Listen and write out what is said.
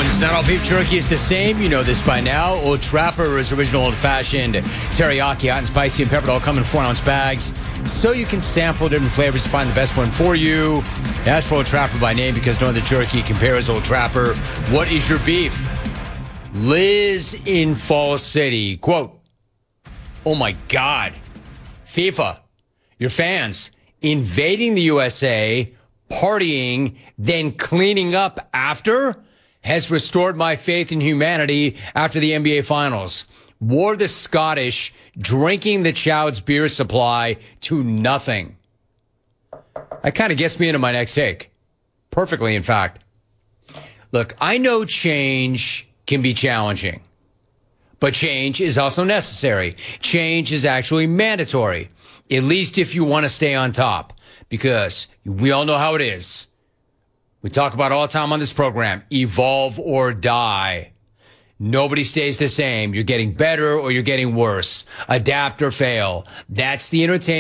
ones. Not all beef jerky is the same. You know this by now. Old Trapper is original old-fashioned. Teriyaki, hot and spicy, and peppered all come in 4-ounce bags, so you can sample different flavors to find the best one for you. That's for Old Trapper by name because no other jerky compares Old Trapper. What is your beef? Liz in Fall City. Quote, "Oh my God. FIFA, your fans invading the USA, partying, then cleaning up after has restored my faith in humanity after the NBA Finals. Wore the Scottish, drinking the Chowd's beer supply to nothing." That kind of gets me into my next take. Perfectly, in fact. Look, I know change can be challenging, but change is also necessary. Change is actually mandatory, at least if you want to stay on top, because we all know how it is. We talk about it all the time on this program, evolve or die. Nobody stays the same. You're getting better or you're getting worse. Adapt or fail. That's the entertainment